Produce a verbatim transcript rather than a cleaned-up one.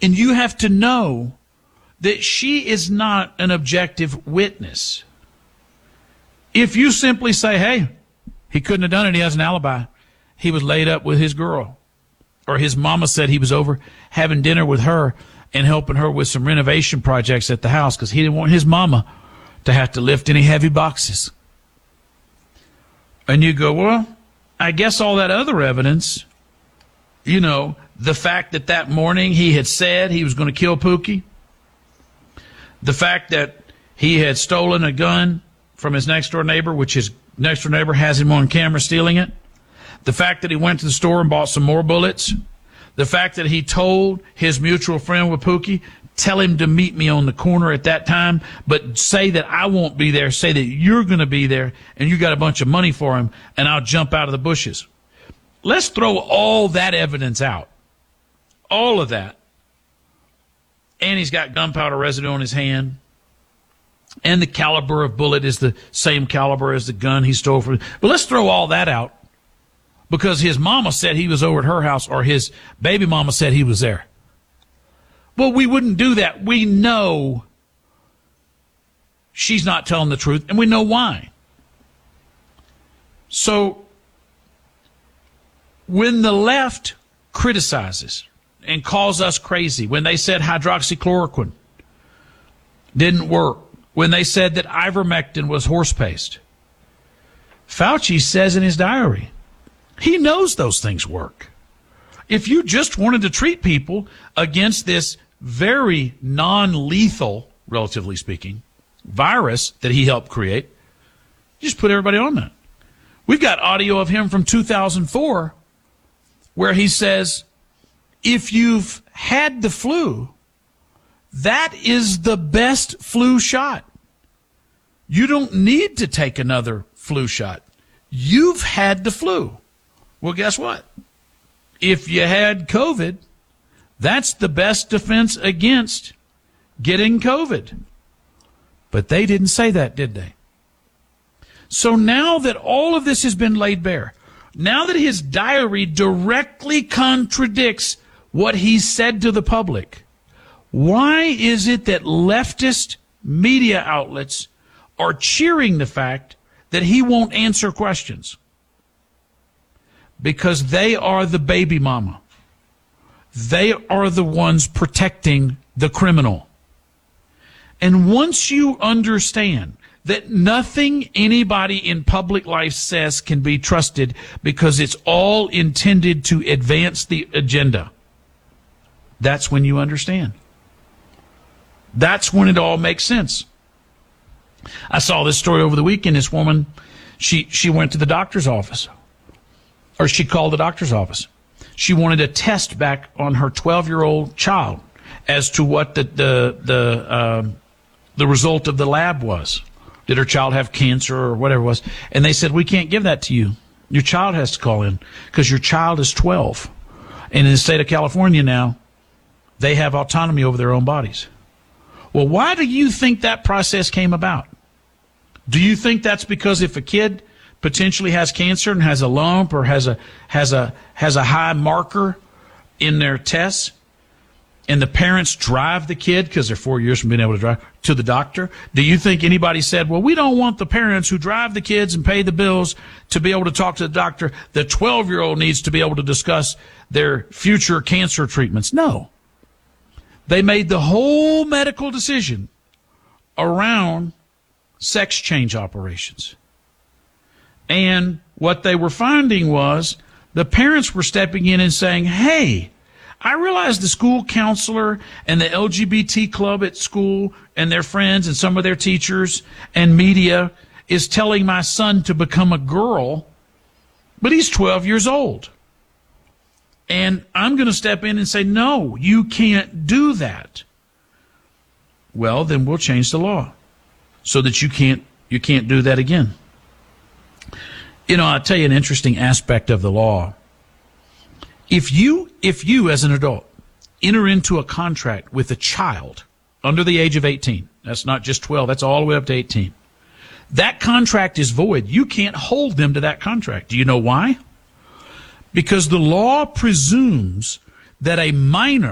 And you have to know that she is not an objective witness. If you simply say, hey, he couldn't have done it, he has an alibi, he was laid up with his girl, or his mama said he was over having dinner with her and helping her with some renovation projects at the house because he didn't want his mama to have to lift any heavy boxes. And you go, well, I guess all that other evidence, you know, the fact that that morning he had said he was going to kill Pookie, the fact that he had stolen a gun from his next-door neighbor, which his next-door neighbor has him on camera stealing it, the fact that he went to the store and bought some more bullets, the fact that he told his mutual friend with Pookie, tell him to meet me on the corner at that time, but say that I won't be there, say that you're going to be there, and you got a bunch of money for him, and I'll jump out of the bushes. Let's throw all that evidence out. All of that. And he's got gunpowder residue on his hand. And the caliber of bullet is the same caliber as the gun he stole from. But let's throw all that out because his mama said he was over at her house or his baby mama said he was there. Well, we wouldn't do that. We know she's not telling the truth, and we know why. So when the left criticizes and calls us crazy, when they said hydroxychloroquine didn't work, when they said that ivermectin was horse paste, Fauci says in his diary, he knows those things work. If you just wanted to treat people against this very non-lethal, relatively speaking, virus that he helped create, you just put everybody on that. We've got audio of him from two thousand four where he says, if you've had the flu, that is the best flu shot. You don't need to take another flu shot. You've had the flu. Well, guess what? If you had COVID, that's the best defense against getting COVID. But they didn't say that, did they? So now that all of this has been laid bare, now that his diary directly contradicts what he said to the public, why is it that leftist media outlets are cheering the fact that he won't answer questions? Because they are the baby mama. They are the ones protecting the criminal. And once you understand that nothing anybody in public life says can be trusted because it's all intended to advance the agenda, that's when you understand. That's when it all makes sense. I saw this story over the weekend. This woman, she, she went to the doctor's office, or she called the doctor's office. She wanted a test back on her twelve-year-old child as to what the the the, uh, the result of the lab was. Did her child have cancer or whatever it was? And they said, we can't give that to you. Your child has to call in because your child is twelve. And in the state of California now, they have autonomy over their own bodies. Well, why do you think that process came about? Do you think that's because if a kid potentially has cancer and has a lump or has a has a has a high marker in their tests, and the parents drive the kid because they're four years from being able to drive to the doctor? Do you think anybody said, well, we don't want the parents who drive the kids and pay the bills to be able to talk to the doctor. The twelve-year-old needs to be able to discuss their future cancer treatments. No. They made the whole medical decision around sex change operations. And what they were finding was the parents were stepping in and saying, hey, I realize the school counselor and the L G B T club at school and their friends and some of their teachers and media is telling my son to become a girl, but he's twelve years old. And I'm going to step in and say, no, you can't do that. Well, then we'll change the law so that you can't you can't do that again. You know, I'll tell you an interesting aspect of the law. If you, if you as an adult enter into a contract with a child under the age of eighteen, that's not just twelve, that's all the way up to eighteen, that contract is void. You can't hold them to that contract. Do you know why? Because the law presumes that a minor